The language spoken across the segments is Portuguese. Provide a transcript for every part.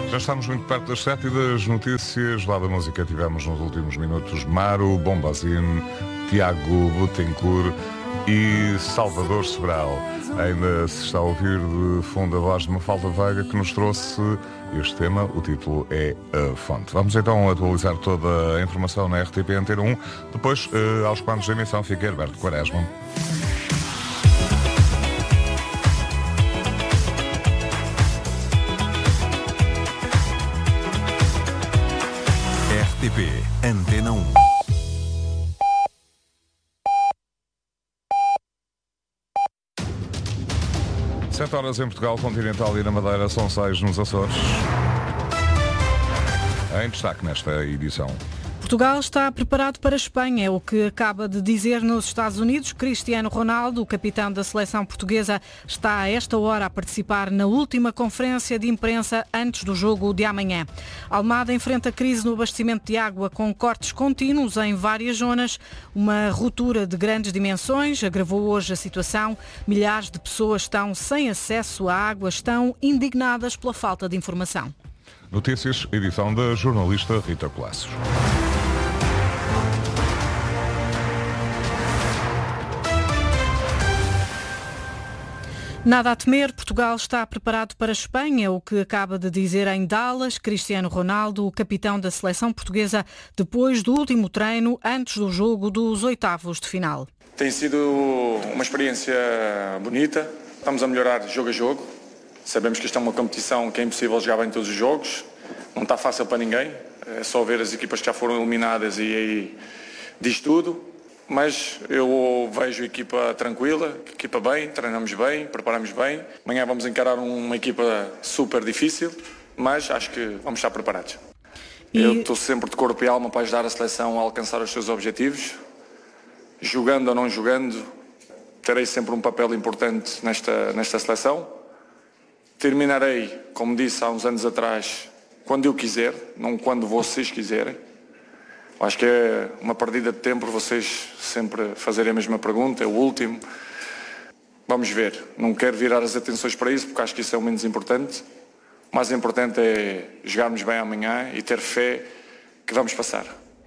Já estamos muito perto das 7 e das notícias. Lá da música tivemos nos últimos minutos Maro, Bombazine, Tiago Betancourt e Salvador Sobral. Ainda se está a ouvir de fundo a voz de Mafalda Veiga, que nos trouxe este tema. O título é A Fonte. Vamos então atualizar toda a informação na RTP Antena 1. Depois, aos comandos da emissão, fica Herberto Quaresma. RTP Antena 1. Sete horas em Portugal Continental e na Madeira, são 6 nos Açores. Em destaque nesta edição. Portugal está preparado para a Espanha, é o que acaba de dizer nos Estados Unidos. Cristiano Ronaldo, o capitão da seleção portuguesa, está a esta hora a participar na última conferência de imprensa antes do jogo de amanhã. Almada enfrenta crise no abastecimento de água com cortes contínuos em várias zonas. Uma ruptura de grandes dimensões agravou hoje a situação. Milhares de pessoas estão sem acesso à água, estão indignadas pela falta de informação. Notícias, edição da jornalista Rita Colasso. Nada a temer, Portugal está preparado para a Espanha, o que acaba de dizer em Dallas Cristiano Ronaldo, o capitão da seleção portuguesa, depois do último treino antes do jogo dos oitavos de final. Tem sido uma experiência bonita, estamos a melhorar jogo a jogo. Sabemos que isto é uma competição que é impossível jogar bem todos os jogos, não está fácil para ninguém, é só ver as equipas que já foram eliminadas e aí diz tudo. Mas eu vejo a equipa tranquila, a equipa bem, treinamos bem, preparamos bem. Amanhã vamos encarar uma equipa super difícil, mas acho que vamos estar preparados. Eu estou sempre de corpo e alma para ajudar a seleção a alcançar os seus objetivos. Jogando ou não jogando, terei sempre um papel importante nesta seleção. Terminarei, como disse há uns anos atrás, quando eu quiser, não quando vocês quiserem. Acho que é uma perdida de tempo vocês sempre fazerem a mesma pergunta, é o último. Vamos ver, não quero virar as atenções para isso, porque acho que isso é o menos importante. O mais importante é jogarmos bem amanhã e ter fé que vamos passar.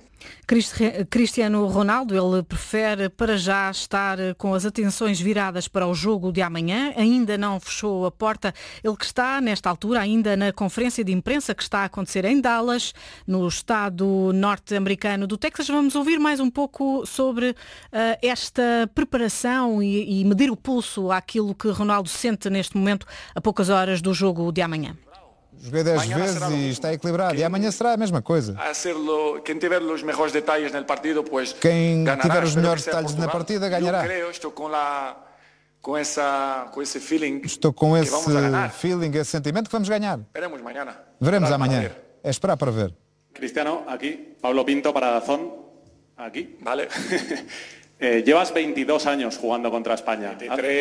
Cristiano Ronaldo, ele prefere para já estar com as atenções viradas para o jogo de amanhã, ainda não fechou a porta, ele que está nesta altura ainda na conferência de imprensa que está a acontecer em Dallas, no estado norte-americano do Texas. Vamos ouvir mais um pouco sobre esta preparação e medir o pulso àquilo que Ronaldo sente neste momento, a poucas horas do jogo de amanhã. Joguei 10 vezes e está equilibrado. E amanhã será a mesma coisa. Quem tiver os melhores detalhes no partido, pues quem ganará. Tiver os melhores detalhes na partida ganhará. Estou com esse feeling. Estou com esse feeling, esse sentimento que vamos ganhar. Veremos amanhã. É esperar para ver. Cristiano, aqui. Pablo Pinto para Dazón. Aqui. Vale. Llevas 22 años jugando contra España.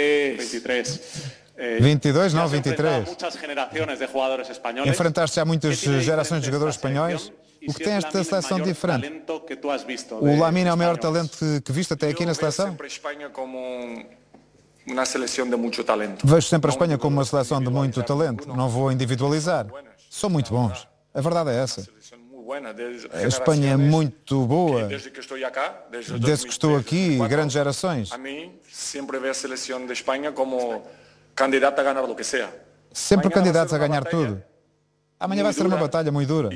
23. 22, não 23. Enfrentaste já muitas gerações de jogadores espanhóis. O que tem esta seleção diferente? O Lamine é o maior talento que viste até aqui na seleção? Vejo sempre a Espanha como uma seleção de muito talento. Não vou individualizar. São muito bons. A verdade é essa. A Espanha é muito boa. Desde que estou aqui, grandes gerações. A mim, sempre vejo a seleção de Espanha como candidata a ganhar o que seja. Sempre candidatos a ganhar tudo. Amanhã vai ser uma batalha muito dura.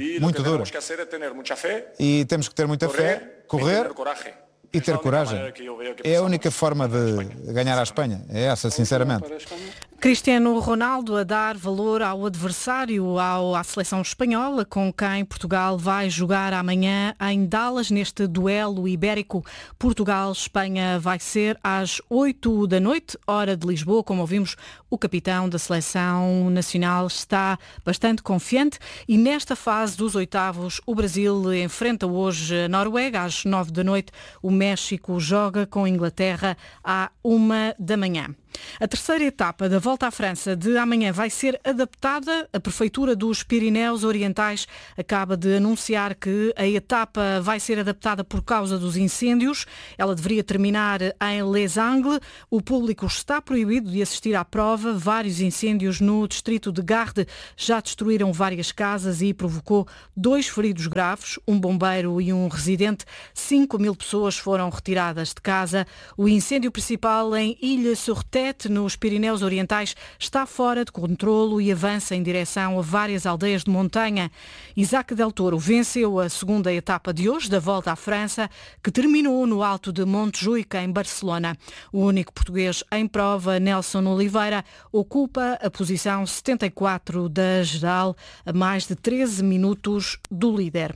E temos que ter muita fé, correr e ter coragem. É a única forma de ganhar a Espanha. É essa, sinceramente. Cristiano Ronaldo a dar valor ao adversário, à seleção espanhola, com quem Portugal vai jogar amanhã em Dallas, neste duelo ibérico. Portugal-Espanha vai ser às 8 da noite, hora de Lisboa. Como ouvimos, o capitão da seleção nacional está bastante confiante. E nesta fase dos oitavos, o Brasil enfrenta hoje a Noruega. Às 9 da noite, o México joga com a Inglaterra à 1 da manhã. A terceira etapa da Volta à França de amanhã vai ser adaptada. A Prefeitura dos Pirineus Orientais acaba de anunciar que a etapa vai ser adaptada por causa dos incêndios. Ela deveria terminar em Les Angles. O público está proibido de assistir à prova. Vários incêndios no distrito de Garde já destruíram várias casas e provocou 2 feridos graves, um bombeiro e um residente. 5.000 pessoas foram retiradas de casa. O incêndio principal em Ilha-sur-Tête, nos Pirineus Orientais, está fora de controlo e avança em direção a várias aldeias de montanha. Isaac Del Toro venceu a segunda etapa de hoje da Volta à França, que terminou no alto de Montjuïc, em Barcelona. O único português em prova, Nelson Oliveira, ocupa a posição 74 da geral, a mais de 13 minutos do líder.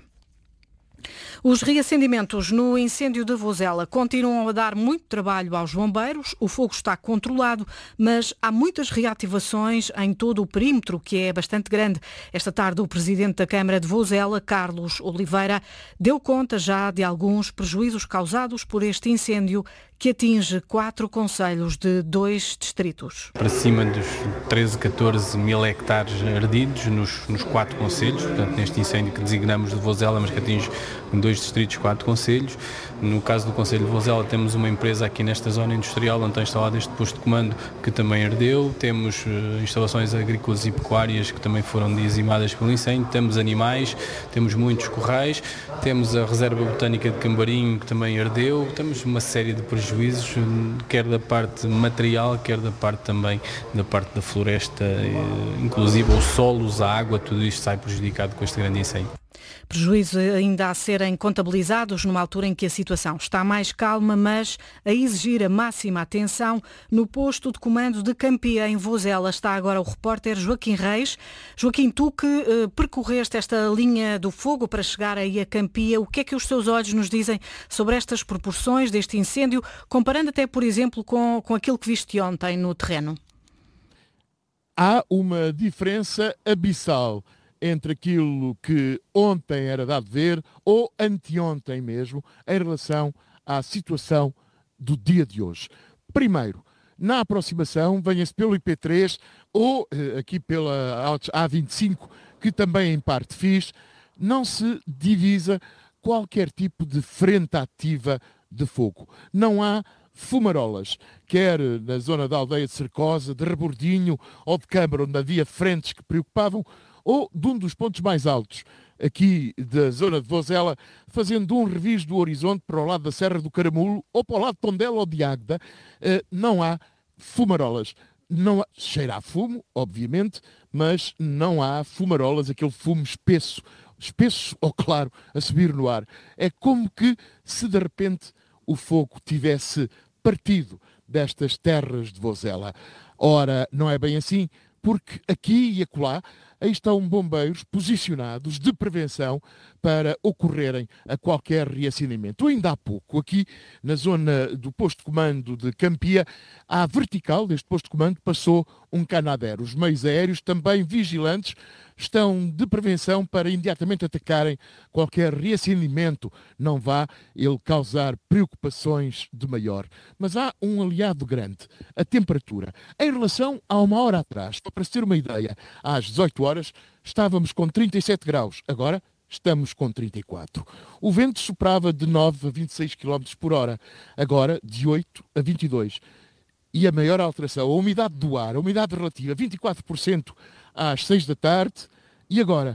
Os reacendimentos no incêndio de Vozela continuam a dar muito trabalho aos bombeiros. O fogo está controlado, mas há muitas reativações em todo o perímetro, que é bastante grande. Esta tarde, o presidente da Câmara de Vozela, Carlos Oliveira, deu conta já de alguns prejuízos causados por este incêndio, que atinge 4 concelhos de 2 distritos. Para cima dos 13, 14 mil hectares ardidos nos 4 concelhos, portanto, neste incêndio que designamos de Vozela, mas que atinge 2 distritos, 4 concelhos. No caso do concelho de Vozela, temos uma empresa aqui nesta zona industrial onde está instalado este posto de comando que também ardeu. Temos instalações agrícolas e pecuárias que também foram dizimadas pelo incêndio. Temos animais, temos muitos corrais, temos a reserva botânica de Cambarim que também ardeu. Temos uma série de prejuízos, quer da parte material, quer da parte também da parte da floresta, inclusive os solos, a água, tudo isto sai prejudicado com este grande incêndio. Prejuízos ainda a serem contabilizados numa altura em que a situação está mais calma, mas a exigir a máxima atenção. No posto de comando de Campia, em Vozela, está agora o repórter Joaquim Reis. Joaquim, tu que percorreste esta linha do fogo para chegar aí a Campia, o que é que os teus olhos nos dizem sobre estas proporções deste incêndio, comparando até, por exemplo, com aquilo que viste ontem no terreno? Há uma diferença abissal entre aquilo que ontem era dado a ver, ou anteontem mesmo, em relação à situação do dia de hoje. Primeiro, na aproximação, venha-se pelo IP3 ou aqui pela A25, que também em parte fiz, não se divisa qualquer tipo de frente ativa de fogo. Não há fumarolas, quer na zona da aldeia de Cercosa, de Rebordinho ou de Câmara, onde havia frentes que preocupavam, ou de um dos pontos mais altos, aqui da zona de Vozela, fazendo um reviso do horizonte para o lado da Serra do Caramulo, ou para o lado de Tondela ou de Águeda, não há fumarolas. Não há, cheira a fumo, obviamente, mas não há fumarolas, aquele fumo espesso ou claro, a subir no ar. É como que se de repente o fogo tivesse partido destas terras de Vozela. Ora, não é bem assim, porque aqui e acolá aí estão bombeiros posicionados de prevenção para ocorrerem a qualquer reacendimento. Ainda há pouco, aqui na zona do posto de comando de Campia, à vertical deste posto de comando passou um Canadair. Os meios aéreos, também vigilantes, estão de prevenção para imediatamente atacarem qualquer reacendimento. Não vá ele causar preocupações de maior. Mas há um aliado grande, a temperatura. Em relação a uma hora atrás, para se ter uma ideia, às 18 horas estávamos com 37 graus. Agora estamos com 34. O vento soprava de 9 a 26 km por hora. Agora de 8 a 22. E a maior alteração, a umidade do ar, a umidade relativa, 24% às 6 da tarde e agora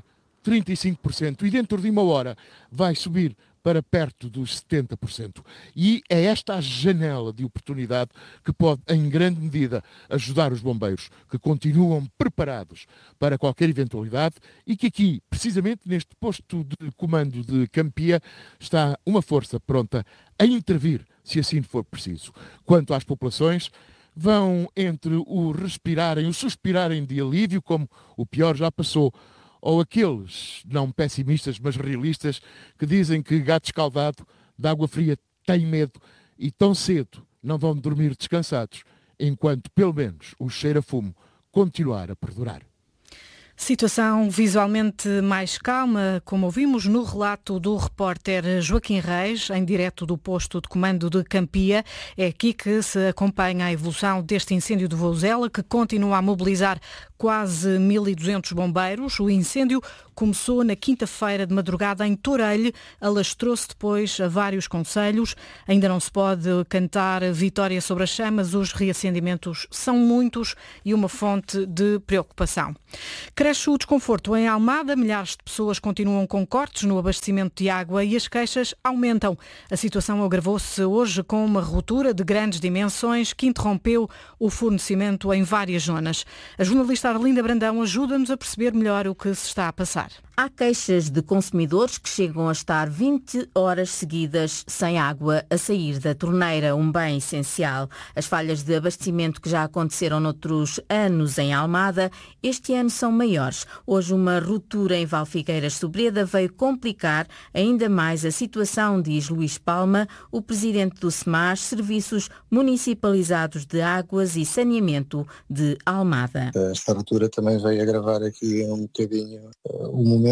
35%. E dentro de uma hora vai subir para perto dos 70%. E é esta a janela de oportunidade que pode, em grande medida, ajudar os bombeiros, que continuam preparados para qualquer eventualidade e que aqui, precisamente neste posto de comando de Campia, está uma força pronta a intervir, se assim for preciso. Quanto às populações, vão entre o respirarem, o suspirarem de alívio, como o pior já passou, ou aqueles, não pessimistas, mas realistas, que dizem que gato escaldado de água fria tem medo e tão cedo não vão dormir descansados, enquanto pelo menos o cheiro a fumo continuar a perdurar. Situação visualmente mais calma, como ouvimos no relato do repórter Joaquim Reis, em direto do posto de comando de Campia. É aqui que se acompanha a evolução deste incêndio de Vouzela, que continua a mobilizar quase 1.200 bombeiros. O incêndio começou na quinta-feira de madrugada em Torelho, alastrou-se depois a vários concelhos. Ainda não se pode cantar vitória sobre as chamas, os reacendimentos são muitos e uma fonte de preocupação. Cresce o desconforto em Almada, milhares de pessoas continuam com cortes no abastecimento de água e as queixas aumentam. A situação agravou-se hoje com uma ruptura de grandes dimensões que interrompeu o fornecimento em várias zonas. A jornalista Arlinda Brandão ajuda-nos a perceber melhor o que se está a passar. Há queixas de consumidores que chegam a estar 20 horas seguidas sem água a sair da torneira, um bem essencial. As falhas de abastecimento que já aconteceram noutros anos em Almada, este ano são maiores. Hoje uma ruptura em Valfigueiras Sobreda veio complicar ainda mais a situação, diz Luís Palma, o presidente do SEMAS, Serviços Municipalizados de Águas e Saneamento de Almada. Esta ruptura também veio agravar aqui um bocadinho o momento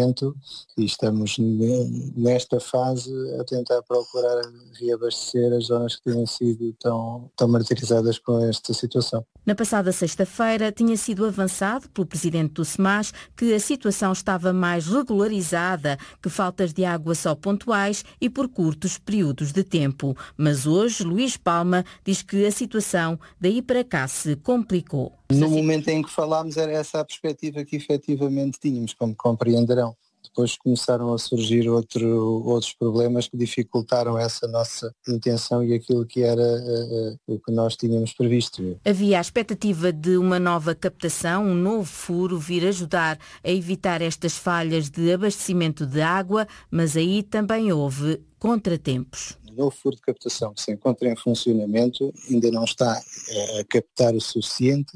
e estamos nesta fase a tentar procurar reabastecer as zonas que têm sido tão martirizadas com esta situação. Na passada sexta-feira tinha sido avançado pelo presidente do SEMAS que a situação estava mais regularizada, que faltas de água só pontuais e por curtos períodos de tempo. Mas hoje Luís Palma diz que a situação daí para cá se complicou. No momento em que falámos era essa a perspectiva que efetivamente tínhamos, como compreenderão. Depois começaram a surgir outros problemas que dificultaram essa nossa intenção e aquilo que era o que nós tínhamos previsto. Havia a expectativa de uma nova captação, um novo furo vir ajudar a evitar estas falhas de abastecimento de água, mas aí também houve contratempos. O novo furo de captação que se encontra em funcionamento ainda não está a captar o suficiente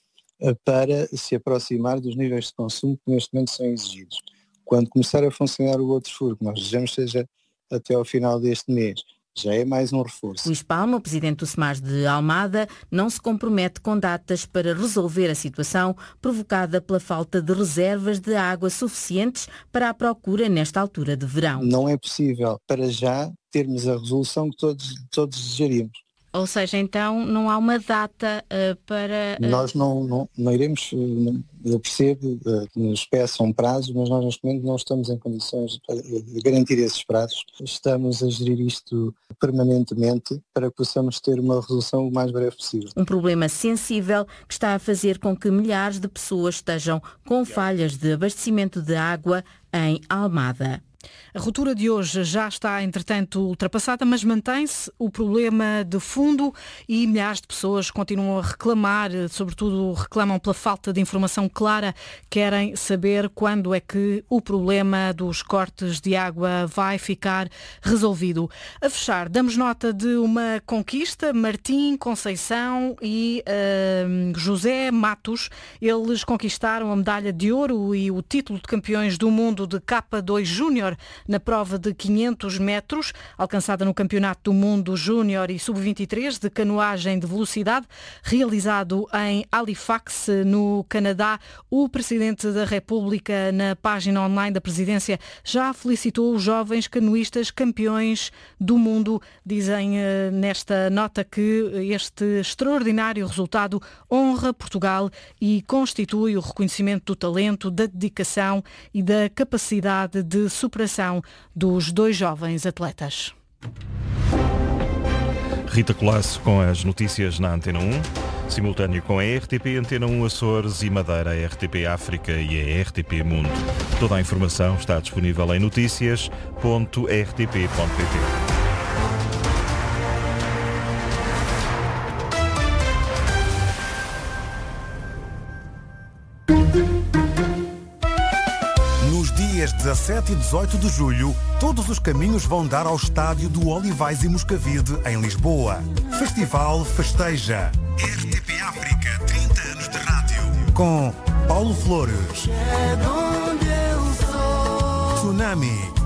para se aproximar dos níveis de consumo que neste momento são exigidos. Quando começar a funcionar o outro furo, que nós desejamos seja até ao final deste mês, já é mais um reforço. Luís Palma, o presidente do SEMAS de Almada, não se compromete com datas para resolver a situação provocada pela falta de reservas de água suficientes para a procura nesta altura de verão. Não é possível, para já, termos a resolução que todos desejaríamos. Ou seja, então não há uma data para... Nós não iremos, eu percebo que nos peçam prazos, mas nós neste momento não estamos em condições de garantir esses prazos. Estamos a gerir isto permanentemente para que possamos ter uma resolução o mais breve possível. Um problema sensível que está a fazer com que milhares de pessoas estejam com falhas de abastecimento de água em Almada. A ruptura de hoje já está, entretanto, ultrapassada, mas mantém-se o problema de fundo e milhares de pessoas continuam a reclamar, sobretudo reclamam pela falta de informação clara, querem saber quando é que o problema dos cortes de água vai ficar resolvido. A fechar, damos nota de uma conquista, Martim, Conceição e José Matos, eles conquistaram a medalha de ouro e o título de campeões do mundo de K2 Júnior na prova de 500 metros, alcançada no Campeonato do Mundo Júnior e Sub-23 de canoagem de velocidade, realizado em Halifax, no Canadá. O Presidente da República, na página online da Presidência, já felicitou os jovens canoístas campeões do mundo. Dizem nesta nota que este extraordinário resultado honra Portugal e constitui o reconhecimento do talento, da dedicação e da capacidade de superação dos dois jovens atletas. Rita Colasso com as notícias na Antena 1, simultâneo com a RTP Antena 1 Açores e Madeira, a RTP África e a RTP Mundo. Toda a informação está disponível em noticias.rtp.pt. Dias 17 e 18 de julho, todos os caminhos vão dar ao estádio do Olivais e Moscavide, em Lisboa. Festival Festeja. RTP África, 30 anos de rádio. Com Paulo Flores, Tsunami,